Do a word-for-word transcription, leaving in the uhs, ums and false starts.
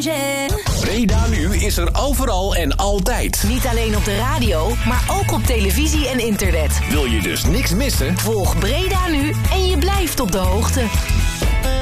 changing. Breda Nu is er overal en altijd. Niet alleen op de radio, maar ook op televisie en internet. Wil je dus niks missen? Volg Breda Nu en je blijft op de hoogte.